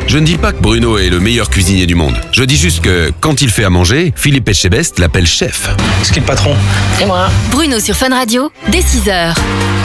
Je ne dis pas que Bruno est le meilleur cuisinier du monde. Je dis juste que, quand il fait à manger, Philippe Etchebest l'appelle chef. C'est qui le patron? C'est moi. Bruno sur Fun Radio, dès 6h.